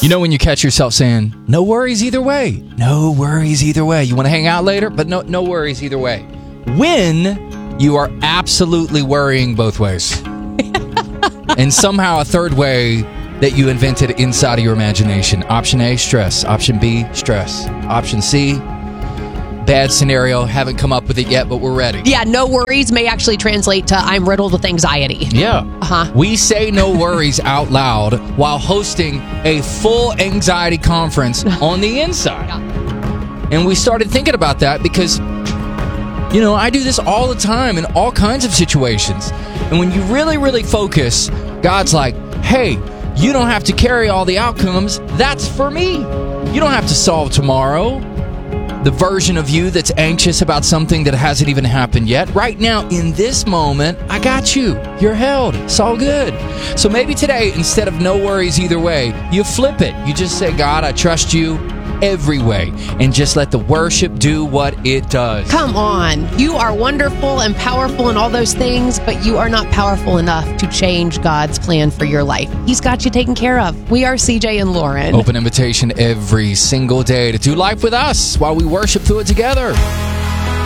You know when you catch yourself saying, no worries either way. No worries either way. You want to hang out later, but no worries either way. When you are absolutely worrying both ways. And somehow a third way that you invented inside of your imagination. Option A, stress. Option B, stress. Option C, bad scenario. Haven't come up with it yet, but we're ready. Yeah, no worries may actually translate to I'm riddled with anxiety. Yeah. Uh-huh. We say no worries out loud while hosting a full anxiety conference on the inside. Yeah. And we started thinking about that because, you know, I do this all the time in all kinds of situations. And when you really, really focus, God's like, hey, you don't have to carry all the outcomes. That's for me. You don't have to solve tomorrow. The version of you that's anxious about something that hasn't even happened yet. Right now, in this moment, I got you. You're held. It's all good. So maybe today, instead of no worries either way, you flip it. You just say, God, I trust you every way. And just let the worship do what it does. Come on. You are wonderful and powerful and all those things, but you are not powerful enough to change God's plan for your life. He's got you taken care of. We are CJ and Lauren. Open invitation every single day to do life with us while we worship through it together.